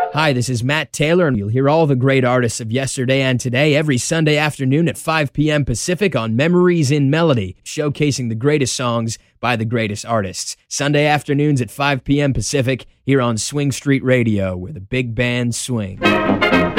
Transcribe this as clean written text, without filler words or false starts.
Hi, this is Matt Taylor, and you'll hear all the great artists of yesterday and today every Sunday afternoon at 5 p.m. Pacific on Memories in Melody, showcasing the greatest songs by the greatest artists. Sunday afternoons at 5 p.m. Pacific here on Swing Street Radio, where the big bands swing.